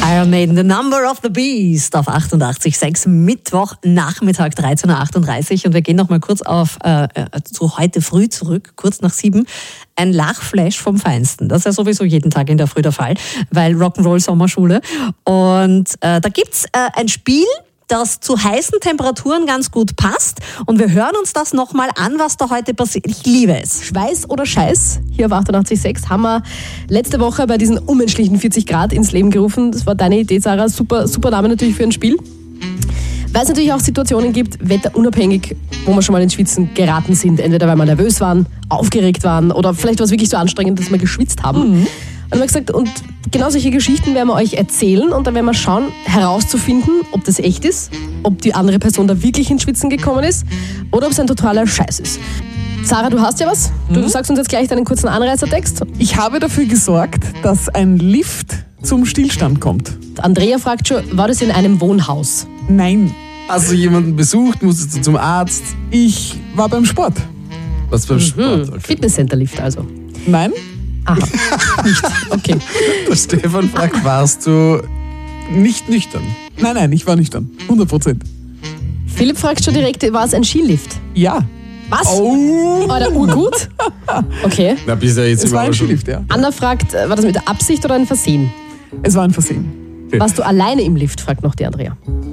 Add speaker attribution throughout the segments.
Speaker 1: Iron Maiden, The Number of the Beast auf 88.6, Mittwoch Nachmittag 13.38 Uhr. Und wir gehen noch mal kurz auf zu heute früh zurück, kurz nach 7. Ein Lachflash vom Feinsten. Das ist ja sowieso jeden Tag in der Früh der Fall, weil Rock'n'Roll Sommerschule. Und da gibt's ein Spiel, das zu heißen Temperaturen ganz gut passt. Und wir hören uns das nochmal an, was da heute passiert. Ich liebe es.
Speaker 2: Schweiß oder Scheiß, hier auf 88.6, haben wir letzte Woche bei diesen unmenschlichen 40 Grad ins Leben gerufen. Das war deine Idee, Sarah. Super Name natürlich für ein Spiel. Weil es natürlich auch Situationen gibt, wetterunabhängig, wo wir schon mal ins Schwitzen geraten sind. Entweder weil wir nervös waren, aufgeregt waren oder vielleicht war es wirklich so anstrengend, dass wir geschwitzt haben. Und wir haben gesagt, und genau solche Geschichten werden wir euch erzählen und dann werden wir schauen, herauszufinden, ob das echt ist, ob die andere Person da wirklich ins Schwitzen gekommen ist oder ob es ein totaler Scheiß ist. Sarah, du hast ja was. Du sagst uns jetzt gleich deinen kurzen Anreißertext.
Speaker 3: Ich habe dafür gesorgt, dass ein Lift zum Stillstand kommt.
Speaker 2: Andrea fragt schon, war das in einem Wohnhaus?
Speaker 3: Nein,
Speaker 4: Hast du jemanden besucht? Musstest du zum Arzt?
Speaker 3: ich war beim Sport.
Speaker 4: Was beim Sport? Okay.
Speaker 2: Fitnesscenter-Lift also.
Speaker 3: Nein,
Speaker 2: Aha, nicht. Okay.
Speaker 4: Der Stefan fragt, warst du nicht nüchtern?
Speaker 3: nein, ich war nüchtern. 100%.
Speaker 2: Philipp fragt schon direkt, war es ein Skilift?
Speaker 3: Ja,
Speaker 2: Was? War der urgut? Okay.
Speaker 4: Na, bist du ja jetzt
Speaker 3: es war ein
Speaker 4: überrascht.
Speaker 3: Skilift, ja.
Speaker 2: Anna fragt, war das mit Absicht oder ein Versehen?
Speaker 3: Es war ein Versehen.
Speaker 2: Warst du alleine im Lift, fragt noch die Andrea.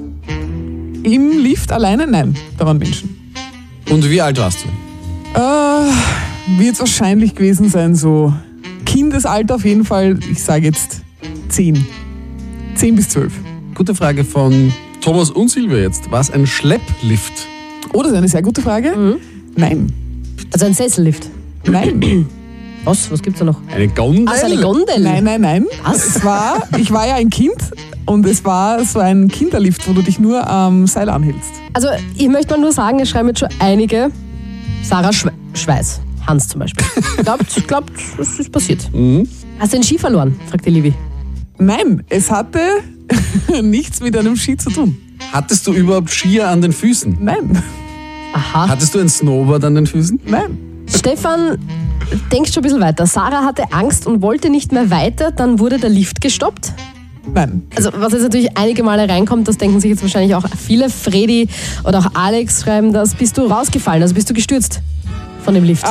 Speaker 3: Im Lift alleine? Nein, da waren Menschen.
Speaker 4: Und wie alt warst du?
Speaker 3: Wird es wahrscheinlich gewesen sein, so Kindesalter auf jeden Fall. Ich sage jetzt 10. 10 bis 12.
Speaker 4: Gute Frage von Thomas und Silvia jetzt. War es ein Schlepplift?
Speaker 3: Oh, das ist eine sehr gute Frage. Nein.
Speaker 2: Also ein Sessellift.
Speaker 3: Nein.
Speaker 2: Was gibt's da noch?
Speaker 4: Eine Gondel?
Speaker 2: Also eine Gondel?
Speaker 3: Nein.
Speaker 2: Was?
Speaker 3: Ich war ja ein Kind und es war so ein Kinderlift, wo du dich nur am Seil anhältst.
Speaker 2: Also ich möchte mal nur sagen, es schreiben jetzt schon einige. Sarah Schweiß. Hans zum Beispiel. Glaubt, das ist passiert. Hast du den Ski verloren? fragt die Livi.
Speaker 3: Nein, es hatte nichts mit einem Ski zu tun.
Speaker 4: Hattest du überhaupt Skier an den Füßen?
Speaker 3: Nein.
Speaker 2: Aha.
Speaker 4: Hattest du ein Snowboard an den Füßen?
Speaker 3: Nein.
Speaker 2: Stefan denkt schon ein bisschen weiter. Sarah hatte Angst und wollte nicht mehr weiter, dann wurde der Lift gestoppt.
Speaker 3: Nein.
Speaker 2: Also was jetzt natürlich einige Male reinkommt, das denken sich jetzt wahrscheinlich auch viele. Fredi oder auch Alex schreiben das. Bist du rausgefallen, also bist du gestürzt von dem Lift?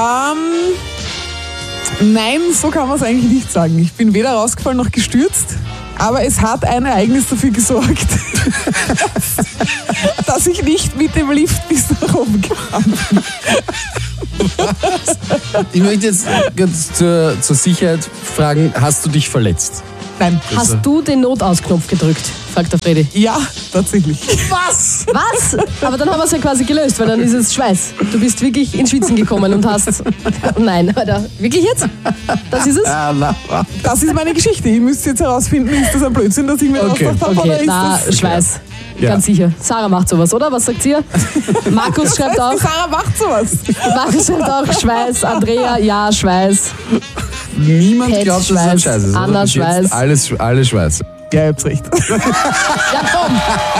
Speaker 3: Nein, so kann man es eigentlich nicht sagen. Ich bin weder rausgefallen noch gestürzt. Aber es hat ein Ereignis dafür gesorgt, dass ich nicht mit dem Lift bis nach oben gefahren bin.
Speaker 4: Ich möchte jetzt ganz zur Sicherheit fragen, hast du dich verletzt?
Speaker 3: Nein.
Speaker 2: Hast du den Notausknopf gedrückt? fragt der Fredi.
Speaker 3: Ja, tatsächlich.
Speaker 4: Was?
Speaker 2: Was? Aber dann haben wir es ja quasi gelöst, weil dann ist es Schweiß. Du bist wirklich ins Schwitzen gekommen und hast... Nein, Alter. Wirklich jetzt? Das ist es?
Speaker 3: Das ist meine Geschichte. Ihr müsst jetzt herausfinden, ist das ein Blödsinn, dass ich mir ausgedacht habe, oder
Speaker 2: Okay,
Speaker 3: ist
Speaker 2: na,
Speaker 3: das...
Speaker 2: Schweiß.
Speaker 4: Ja.
Speaker 2: Ganz sicher. Sarah macht sowas, oder? Was sagt ihr? Markus schreibt auch...
Speaker 3: Die Sarah macht sowas.
Speaker 2: Markus schreibt auch Schweiß. Andrea, ja, Schweiß.
Speaker 4: Niemand
Speaker 2: Pets
Speaker 4: glaubt, dass es ein
Speaker 2: Schweiß,
Speaker 4: Scheiß ist.
Speaker 2: Anna
Speaker 4: Bis jetzt
Speaker 2: Schweiß.
Speaker 4: Alles Schweiß.
Speaker 3: Ja, ihr habt recht.
Speaker 2: Ja, komm.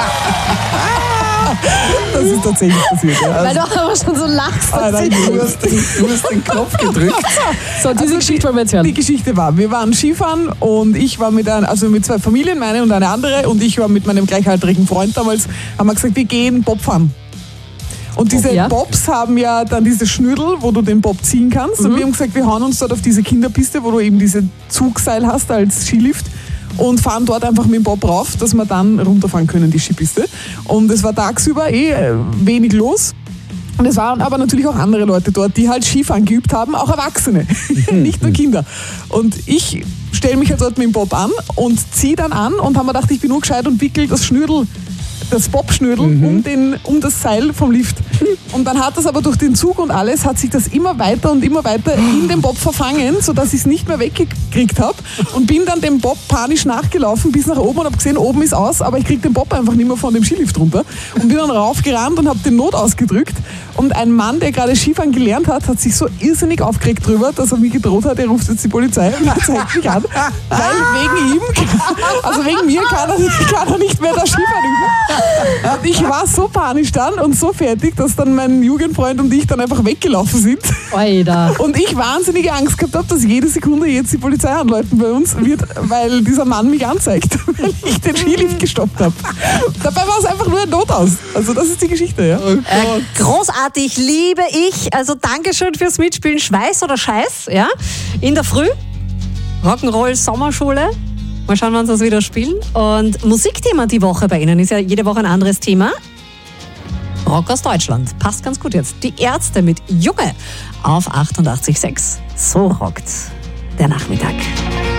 Speaker 3: Das ist tatsächlich passiert. Ja.
Speaker 2: Weil du aber schon so lachst.
Speaker 3: Nein,
Speaker 4: Du hast den Knopf gedrückt.
Speaker 2: So, diese Geschichte wollen wir jetzt hören.
Speaker 3: Die Geschichte war, wir waren Skifahren und ich war mit zwei Familien, meine und eine andere, und ich war mit meinem gleichaltrigen Freund damals, haben wir gesagt, wir gehen Bob fahren. Und diese
Speaker 2: Ja.
Speaker 3: Bobs haben ja dann diese Schnürdel, wo du den Bob ziehen kannst. Und wir haben gesagt, wir hauen uns dort auf diese Kinderpiste, wo du eben diese Zugseil hast als Skilift, und fahren dort einfach mit dem Bob rauf, dass wir dann runterfahren können, die Skipiste. Und es war tagsüber wenig los. Und es waren aber natürlich auch andere Leute dort, die halt Skifahren geübt haben, auch Erwachsene, nicht nur Kinder. Und ich stelle mich halt dort mit dem Bob an und ziehe dann an und habe mir gedacht, ich bin nur gescheit und wickel das Bob-Schnürdel um das Seil vom Lift. Und dann hat das aber durch den Zug und alles, hat sich das immer weiter in den Bob verfangen, sodass ich es nicht mehr weggekriegt habe. Und bin dann dem Bob panisch nachgelaufen bis nach oben und habe gesehen, oben ist aus, aber ich kriege den Bob einfach nicht mehr von dem Skilift runter. Und bin dann raufgerannt und habe den Not ausgedrückt. Und ein Mann, der gerade Skifahren gelernt hat, hat sich so irrsinnig aufgeregt drüber, dass er mich gedroht hat, er ruft jetzt die Polizei und zeigt mich an. Weil wegen ihm, also wegen mir kann er nicht mehr da Skifahren üben. Und ich war so panisch dann und so fertig, dass dann mein Jugendfreund und ich dann einfach weggelaufen sind.
Speaker 2: Oida.
Speaker 3: Und ich wahnsinnige Angst gehabt habe, dass jede Sekunde jetzt die Polizei anläuten bei uns wird, weil dieser Mann mich anzeigt, weil ich den Skilift gestoppt habe. Dabei war es einfach nur ein Notaus. Also das ist die Geschichte, ja.
Speaker 1: Großartig, liebe ich. Also Dankeschön fürs Mitspielen. Schweiß oder Scheiß, ja? In der Früh. Rock'n'Roll Sommerschule. Mal schauen, wann sie das wieder spielen. Und Musikthema die Woche bei Ihnen ist ja jede Woche ein anderes Thema. Rock aus Deutschland. Passt ganz gut jetzt. Die Ärzte mit Junge auf 88,6. So rockt der Nachmittag.